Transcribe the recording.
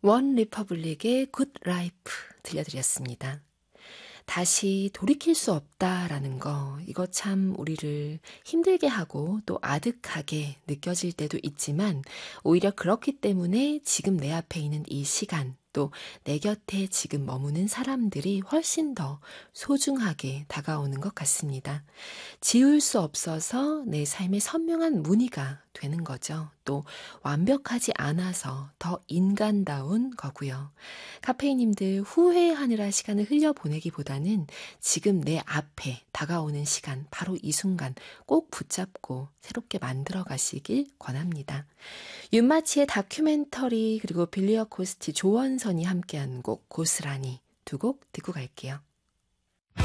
원 리퍼블릭의 굿 라이프 들려드렸습니다. 다시 돌이킬 수 없다라는 거, 이거 참 우리를 힘들게 하고 또 아득하게 느껴질 때도 있지만 오히려 그렇기 때문에 지금 내 앞에 있는 이 시간, 또 내 곁에 지금 머무는 사람들이 훨씬 더 소중하게 다가오는 것 같습니다. 지울 수 없어서 내 삶의 선명한 무늬가 되는 거죠. 또 완벽하지 않아서 더 인간다운 거고요. 카페인님들 후회하느라 시간을 흘려보내기보다는 지금 내 앞에 다가오는 시간, 바로 이 순간 꼭 붙잡고 새롭게 만들어 가시길 권합니다. 윤마치의 다큐멘터리 그리고 빌리어 코스티 조원선이 함께한 곡 고스란히 두 곡 듣고 갈게요.